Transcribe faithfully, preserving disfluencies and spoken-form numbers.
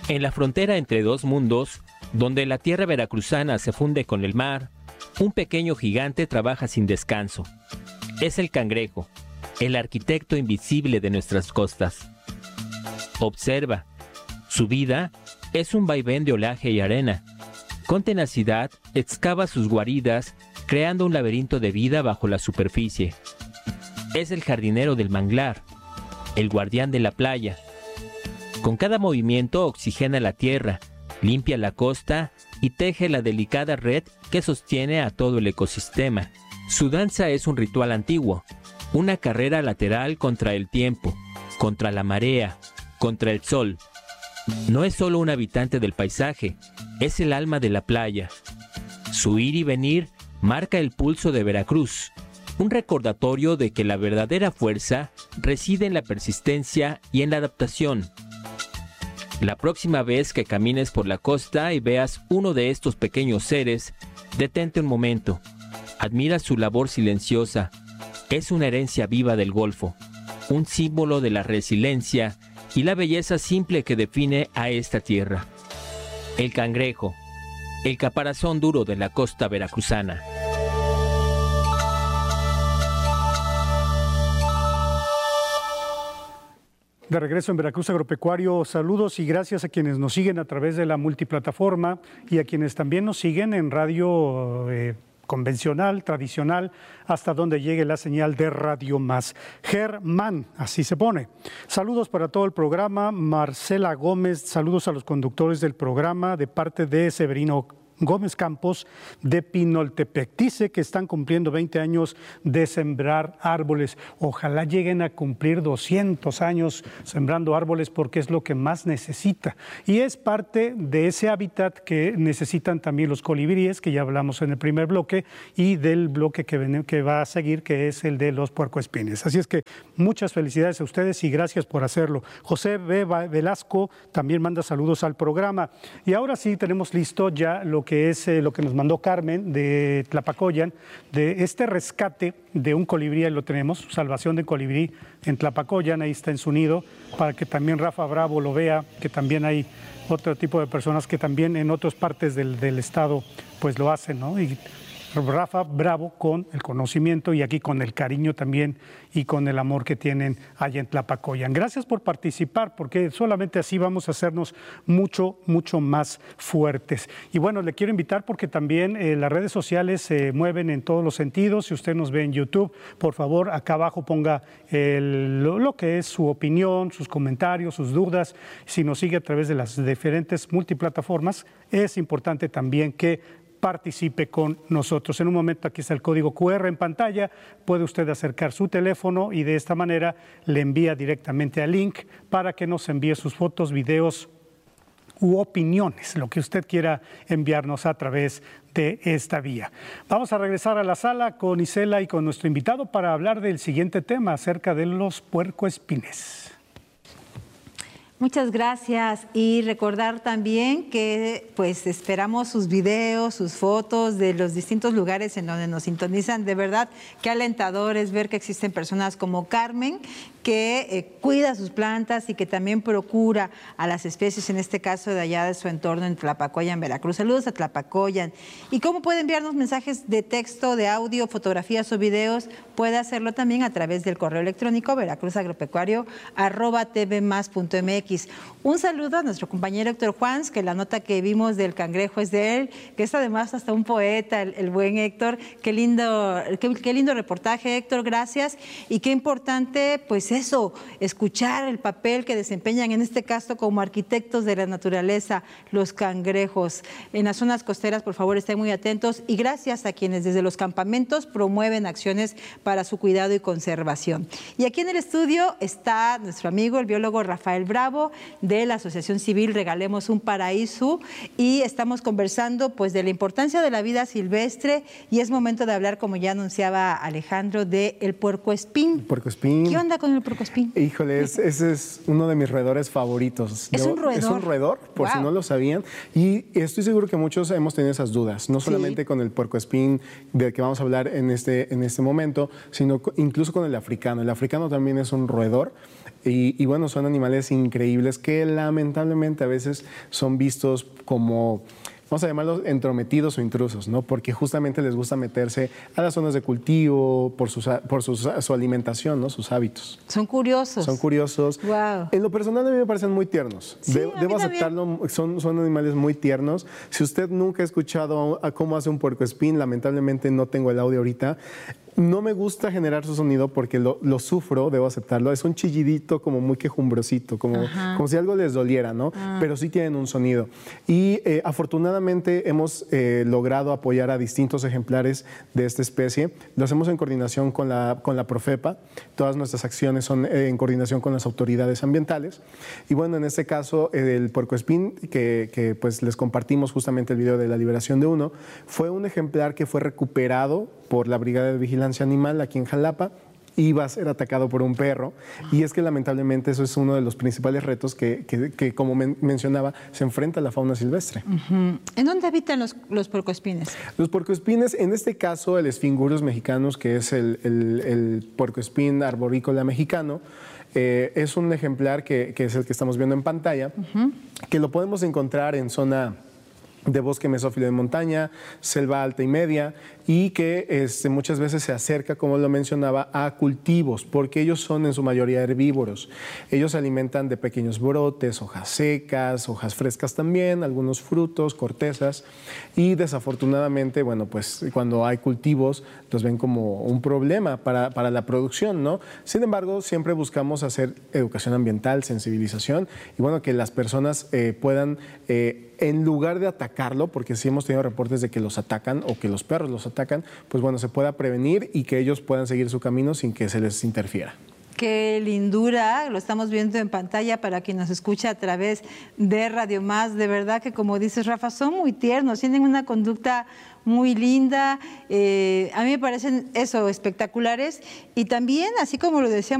En la frontera entre dos mundos, donde la tierra veracruzana se funde con el mar, un pequeño gigante trabaja sin descanso. Es el cangrejo, el arquitecto invisible de nuestras costas. Observa, su vida es un vaivén de olaje y arena. Con tenacidad, excava sus guaridas, creando un laberinto de vida bajo la superficie. Es el jardinero del manglar, el guardián de la playa. Con cada movimiento oxigena la tierra, limpia la costa y teje la delicada red que sostiene a todo el ecosistema. Su danza es un ritual antiguo, una carrera lateral contra el tiempo, contra la marea, contra el sol. No es solo un habitante del paisaje, es el alma de la playa. Su ir y venir marca el pulso de Veracruz, un recordatorio de que la verdadera fuerza reside en la persistencia y en la adaptación. La próxima vez que camines por la costa y veas uno de estos pequeños seres, detente un momento. Admira su labor silenciosa. Es una herencia viva del Golfo, un símbolo de la resiliencia y la belleza simple que define a esta tierra. El cangrejo, el caparazón duro de la costa veracruzana. De regreso en Veracruz Agropecuario, saludos y gracias a quienes nos siguen a través de la multiplataforma y a quienes también nos siguen en radio eh, convencional, tradicional, hasta donde llegue la señal de Radio Más. Germán, así se pone. Saludos para todo el programa. Marcela Gómez, saludos a los conductores del programa de parte de Severino Gómez Campos de Pinoltepec. Dice que están cumpliendo veinte años de sembrar árboles. Ojalá lleguen a cumplir doscientos años sembrando árboles porque es lo que más necesita. Y es parte de ese hábitat que necesitan también los colibríes, que ya hablamos en el primer bloque, y del bloque que, ven, que va a seguir, que es el de los puercoespines. Así es que muchas felicidades a ustedes y gracias por hacerlo. José B. Velasco también manda saludos al programa. Y ahora sí tenemos listo ya lo que es eh, lo que nos mandó Carmen de Tlapacoyan, de este rescate de un colibrí. Ahí lo tenemos, salvación de colibrí en Tlapacoyan, ahí está en su nido, para que también Rafa Bravo lo vea, que también hay otro tipo de personas que también en otras partes del, del estado pues lo hacen, ¿no? Y Rafa Bravo con el conocimiento y aquí con el cariño también y con el amor que tienen allá en Tlapacoyan. Gracias por participar, porque solamente así vamos a hacernos mucho, mucho más fuertes. Y bueno, le quiero invitar porque también eh, las redes sociales se mueven en todos los sentidos. Si usted nos ve en YouTube, por favor, acá abajo ponga el, lo, lo que es su opinión, sus comentarios, sus dudas. Si nos sigue a través de las diferentes multiplataformas, es importante también que participe con nosotros. En un momento aquí está el código cu erre en pantalla, puede usted acercar su teléfono y de esta manera le envía directamente al link para que nos envíe sus fotos, videos u opiniones, lo que usted quiera enviarnos a través de esta vía. Vamos a regresar a la sala con Isela y con nuestro invitado para hablar del siguiente tema acerca de los puercoespines. Muchas gracias y recordar también que pues esperamos sus videos, sus fotos de los distintos lugares en donde nos sintonizan. De verdad, qué alentador es ver que existen personas como Carmen que eh, cuida sus plantas y que también procura a las especies, en este caso de allá de su entorno en Tlapacoyan, Veracruz. Saludos a Tlapacoyan. ¿Y cómo puede enviarnos mensajes de texto, de audio, fotografías o videos? Puede hacerlo también a través del correo electrónico veracruzagropecuario arroba tvmas.mx. Un saludo a nuestro compañero Héctor Juans, que la nota que vimos del cangrejo es de él, que es además hasta un poeta, el, el buen Héctor. Qué lindo, qué, qué lindo reportaje, Héctor, gracias. Y qué importante, pues eso, escuchar el papel que desempeñan en este caso como arquitectos de la naturaleza, los cangrejos. En las zonas costeras, por favor, estén muy atentos y gracias a quienes desde los campamentos promueven acciones para su cuidado y conservación. Y aquí en el estudio está nuestro amigo, el biólogo Rafael Bravo, de la Asociación Civil Regalemos un Paraíso, y estamos conversando pues de la importancia de la vida silvestre y es momento de hablar, como ya anunciaba Alejandro, de el puercoespín. Puercoespín. ¿Qué onda con el puercoespín? Híjole, es, ese es uno de mis roedores favoritos. ¿Es un roedor? Es un roedor, por wow. si no lo sabían. Y estoy seguro que muchos hemos tenido esas dudas, no solamente sí. con el puercoespín del que vamos a hablar en este, en este momento, sino incluso con el africano. El africano también es un roedor. Y, y bueno, son animales increíbles que lamentablemente a veces son vistos como, vamos a llamarlos entrometidos o intrusos, ¿no? Porque justamente les gusta meterse a las zonas de cultivo por, sus, por sus, su alimentación, ¿no? Sus hábitos. Son curiosos. Son curiosos. Wow. En lo personal a mí me parecen muy tiernos. Sí, De, debo aceptarlo, son, son animales muy tiernos. Si usted nunca ha escuchado a cómo hace un puercoespín, lamentablemente no tengo el audio ahorita. No me gusta generar su sonido porque lo, lo sufro, debo aceptarlo. Es un chillidito como muy quejumbrosito, como, como si algo les doliera, ¿no? Ah. Pero sí tienen un sonido. Y eh, afortunadamente hemos eh, logrado apoyar a distintos ejemplares de esta especie. Lo hacemos en coordinación con la, con la Profepa. Todas nuestras acciones son eh, en coordinación con las autoridades ambientales. Y bueno, en este caso, eh, el puercoespín, que, que pues les compartimos justamente el video de la liberación de uno, fue un ejemplar que fue recuperado por la Brigada de Vigilancia Animal aquí en Jalapa. Iba a ser atacado por un perro, y es que lamentablemente eso es uno de los principales retos que, que, que como men mencionaba, se enfrenta a la fauna silvestre. Uh-huh. ¿En dónde habitan los, los puercoespines? Los puercoespines, en este caso el Sphingurus mexicanus, que es el, el, el puercoespín arborícola mexicano, eh, es un ejemplar que, que es el que estamos viendo en pantalla, uh-huh. que lo podemos encontrar en zona de bosque mesófilo de montaña, selva alta y media, y que este, muchas veces se acerca, como lo mencionaba, a cultivos, porque ellos son en su mayoría herbívoros. Ellos se alimentan de pequeños brotes, hojas secas, hojas frescas también, algunos frutos, cortezas, y desafortunadamente, bueno, pues cuando hay cultivos, los ven como un problema para, para la producción, ¿no? Sin embargo, siempre buscamos hacer educación ambiental, sensibilización, y bueno, que las personas eh, puedan, eh, en lugar de atacarlo, porque sí hemos tenido reportes de que los atacan o que los perros los atacan, pues bueno, se pueda prevenir y que ellos puedan seguir su camino sin que se les interfiera. Qué lindura, lo estamos viendo en pantalla para quien nos escucha a través de Radio Más. De verdad que, como dices, Rafa, son muy tiernos, tienen una conducta muy linda. Eh, a mí me parecen eso, espectaculares. Y también, así como lo decíamos,